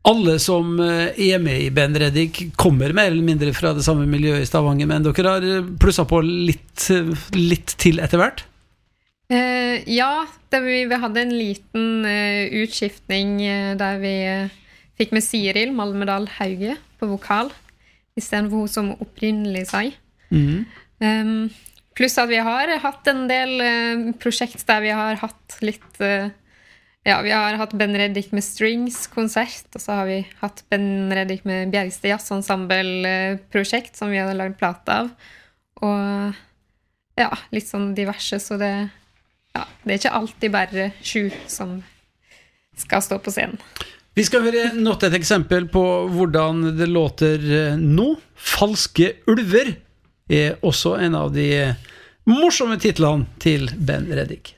Alle som med I Ben Reddik kommer mer eller mindre fra det samme miljøet I Stavanger, men dere har plusset på litt til etter hvert? Ja, vi hadde en liten utskiftning der vi fikk med Siril Malmedal Hauge på vokal, I stedet for hun som opprinnelig seg. Pluss at vi har hatt en del prosjekt der vi har hatt litt... Ja, vi har hatt Ben Reddik med strings-konsert, og så har vi hatt Ben Reddik med Bjergstad Jazz Ensemble-prosjekt som vi hadde laget plate av. Og ja, litt sånn diverse, så det er ikke alltid bare 7 som skal stå på scenen. Vi skal høre et eksempel på hvordan det låter nå. Falske ulver også en av de morsomme titlene til Ben Reddik.